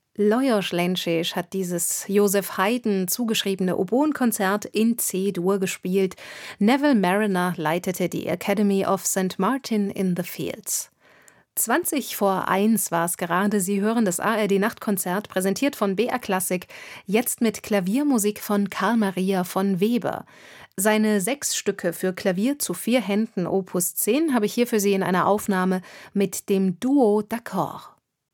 Lajos Lenčiš hat dieses Joseph Haydn zugeschriebene Oboenkonzert in C-Dur gespielt. Neville Marriner leitete die Academy of St. Martin in the Fields. 20 vor 1 war es gerade. Sie hören das ARD-Nachtkonzert, präsentiert von BR Klassik, jetzt mit Klaviermusik von Carl Maria von Weber. Seine 6 Stücke für Klavier zu 4 Händen Opus 10 habe ich hier für Sie in einer Aufnahme mit dem Duo d'Accord.